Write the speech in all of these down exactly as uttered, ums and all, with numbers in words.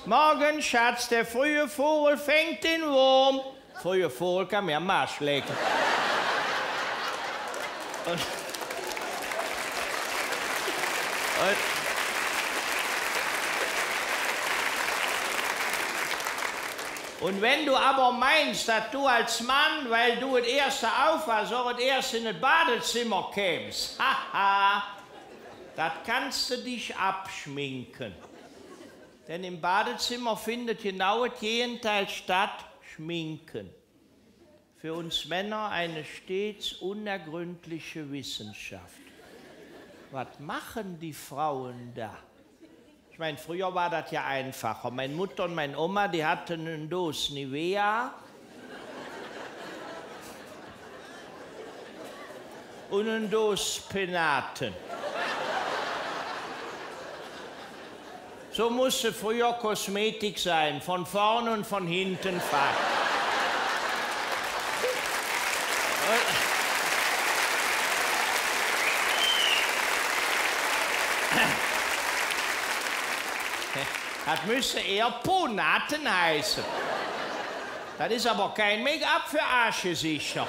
Morgen, Schatz, der frühe Vogel fängt den Wurm. Frühe Vogel kann mir am Marsch lecken. Und, und, und wenn du aber meinst, dass du als Mann, weil du das erste aufhast, auch das erste in das Badezimmer kämst, haha, das kannst du dich abschminken. Denn im Badezimmer findet genau das Gegenteil statt, Schminken. Für uns Männer eine stets unergründliche Wissenschaft. Was machen die Frauen da? Ich meine, früher war das ja einfacher. Meine Mutter und meine Oma, die hatten eine Dose Nivea und eine Dose Penaten. So musste früher Kosmetik sein, von vorne und von hinten fast. Das müsste eher Ponaten heißen. Das ist aber kein Make-up für Arschgesichter.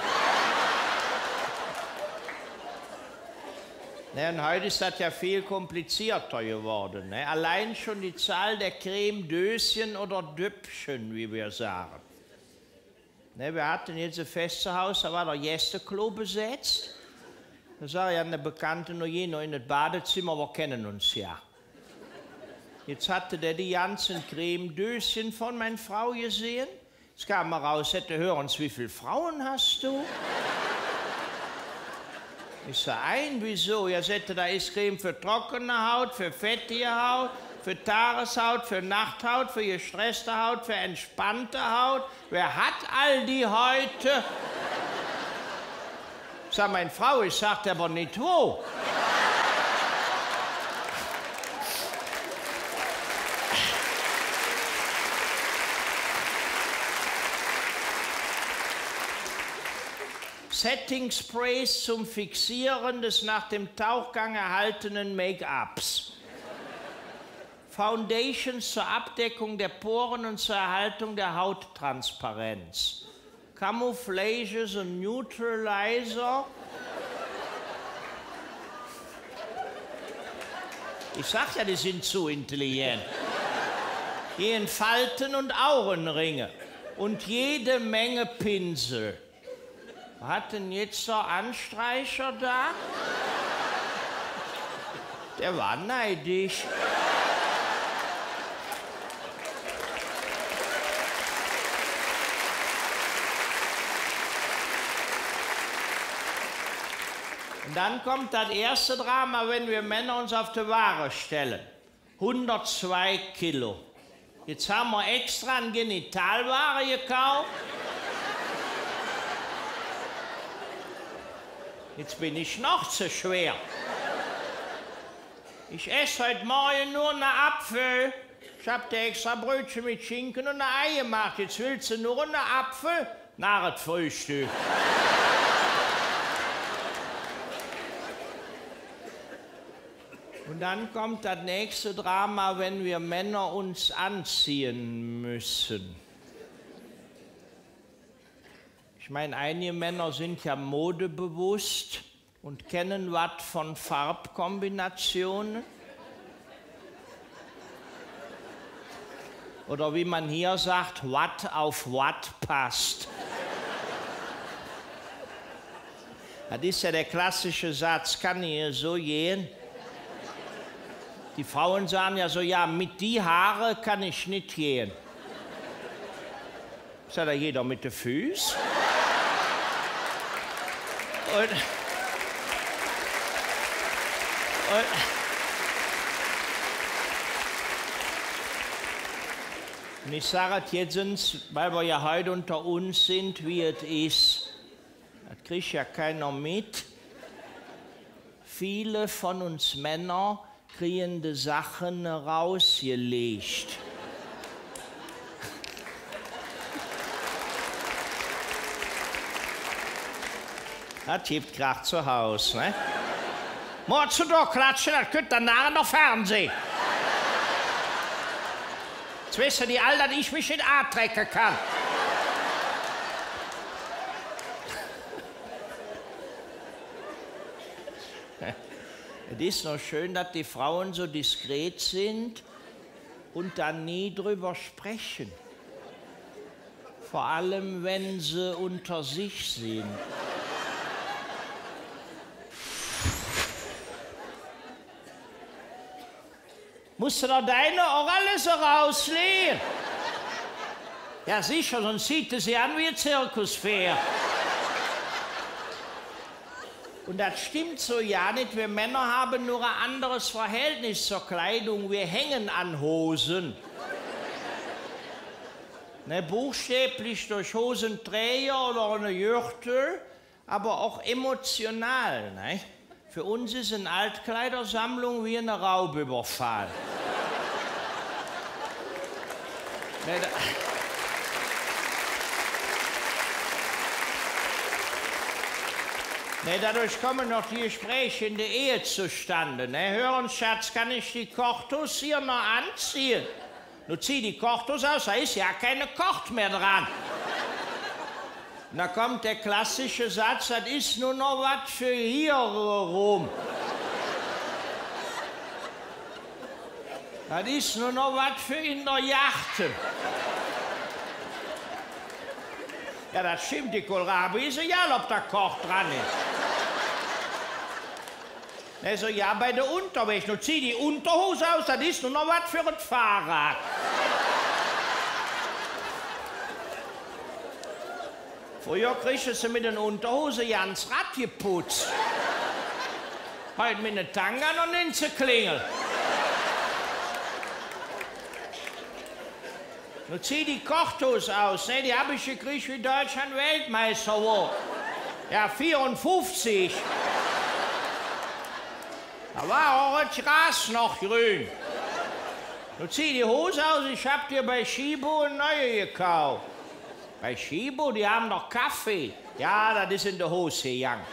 Ne, und heute ist das ja viel komplizierter geworden. Ne? Allein schon die Zahl der Cremedöschen oder Döpfchen, wie wir sagen. Ne, wir hatten jetzt ein Festhaus, da war der Gästeklo besetzt. Da sage ich an der Bekannte noch je noch in das Badezimmer, wir kennen uns ja. Jetzt hatte der die ganzen Cremedöschen von meiner Frau gesehen. Es kam mal raus, hätte hören, wie viele Frauen hast du? Ich sag, ein, wieso? Ja, sagte, da ist Creme für trockene Haut, für fettige Haut, für Tageshaut, für Nachthaut, für gestresste Haut, für entspannte Haut. Wer hat all die heute? Ich sag, meine Frau, ich sagte aber nicht wo. Setting Sprays zum Fixieren des nach dem Tauchgang erhaltenen Make-ups. Foundations zur Abdeckung der Poren und zur Erhaltung der Hauttransparenz. Camouflages und Neutralizer. Ich sag ja, die sind zu intelligent. Gehen Falten und Augenringe und jede Menge Pinsel. Hat denn jetzt der Anstreicher da? Der war neidisch. Und dann kommt das erste Drama, wenn wir Männer uns auf die Waage stellen. hundertzwei Kilo. Jetzt haben wir extra eine Genitalware gekauft. Jetzt bin ich noch zu schwer. Ich esse heute Morgen nur einen Apfel. Ich hab dir extra Brötchen mit Schinken und ein Ei gemacht. Jetzt willst du nur einen Apfel? Na, das Frühstück. Und dann kommt das nächste Drama, wenn wir Männer uns anziehen müssen. Ich meine, einige Männer sind ja modebewusst und kennen was von Farbkombinationen. Oder wie man hier sagt, Watt auf Watt passt. Das ist ja der klassische Satz, kann hier so gehen? Die Frauen sagen ja so, ja, mit die Haare kann ich nicht gehen. Sagt ja jeder mit den Füßen. Und, und, und ich sage es jetzt, weil wir ja heute unter uns sind, wie es ist. Das kriegt ja keiner mit. Viele von uns Männern kriegen die Sachen rausgelegt. Das gibt Krach zu Hause, ne? Mord zu durchklatschen, das könnt ihr nachher noch Fernsehen. Jetzt wissen die all, dass ich mich in A trecken kann. Es ist noch schön, dass die Frauen so diskret sind und dann nie drüber sprechen. Vor allem, wenn sie unter sich sind. Musst du doch deine auch alles so rauslegen? Ja, sicher, sonst sieht es sie an wie ein Zirkuspferd. Und das stimmt so ja nicht. Wir Männer haben nur ein anderes Verhältnis zur Kleidung. Wir hängen an Hosen. Ne, buchstäblich durch Hosenträger oder eine Gürtel, aber auch emotional. Ne? Für uns ist eine Altkleidersammlung wie eine Raubüberfall. ne, da Ne, dadurch kommen noch die Gespräche in der Ehe zustande. Ne? Hören, Schatz, kann ich die Korthus hier noch anziehen? Du zieh die Korthus aus, da ist ja keine Kort mehr dran. Und da kommt der klassische Satz, das ist nur noch was für hier rum. Das ist nur noch was für in der Yachten. Ja, das stimmt, die Kohlrabi ist egal, ob da Koch dran ist. Er so, ja, bei der Unterwäsche. Du zieh die Unterhose aus, das ist nur noch was für ein Fahrrad. Früher kriegst du mit den Unterhose ja ans Rad geputzt. Heute mit den Tangern und den Klingel. Du zieh die Korthose aus, ne? Die habe ich gekriegt, wie Deutschland Weltmeister war. Ja, vierundfünfzig. Da war auch das Gras noch grün. Du zieh die Hose aus, ich hab dir bei Schibo eine neue gekauft. Bei Schibo, die haben doch Kaffee. Ja, das ist in der Hose gegangen.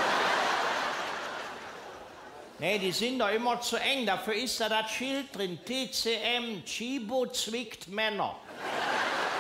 Nee, die sind doch immer zu eng, dafür ist da das Schild drin. T C M, Schibo zwickt Männer.